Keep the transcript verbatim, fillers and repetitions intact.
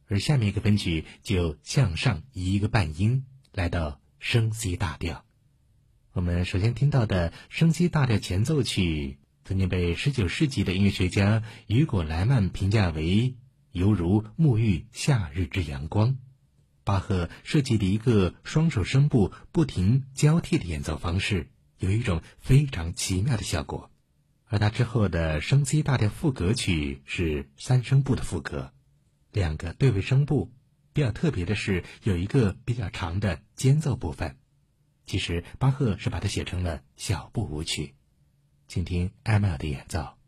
而下面一个分曲就向上移一个半音，来到升 C 大调。我们首先听到的升 C 大调前奏曲，曾经被十九世纪的音乐学家雨果·莱曼评价为犹如沐浴夏日之阳光。巴赫设计了一个双手声部不停交替的演奏方式，有一种非常奇妙的效果。而他之后的升 C 大调副歌曲是三声部的副歌，两个对位声部，比较特别的是有一个比较长的间奏部分。其实巴赫是把它写成了小步舞曲，请听艾麦尔的演奏。